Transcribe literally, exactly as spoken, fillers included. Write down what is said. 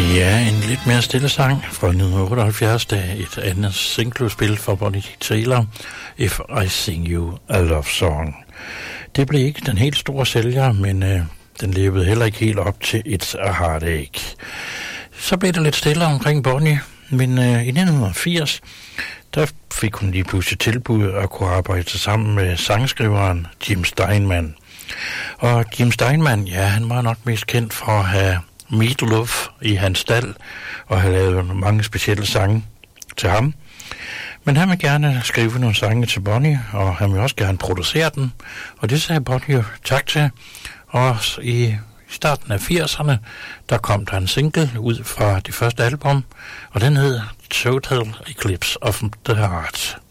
Ja, en lidt mere stille sang fra nitten otteoghalvfjerds, da et andet singlespil for Bonnie Tyler, If I Sing You a Love Song. Det blev ikke den helt store sælger, men øh, den levede heller ikke helt op til It's a Heartache. Så blev det lidt stille omkring Bonnie, men øh, i nitten firs, der fik hun lige pludselig tilbud at kunne arbejde sammen med sangskriveren Jim Steinman. Og Jim Steinman, ja, han var nok mest kendt for at have Meat Loaf i hans stald og have lavet mange specielle sange til ham. Men han vil gerne skrive nogle sange til Bonnie, og han vil også gerne producere den. Og det sagde Bonnie jo tak til. Og i starten af firserne, der kom der en single ud fra det første album, og den hed Total Eclipse of the Heart.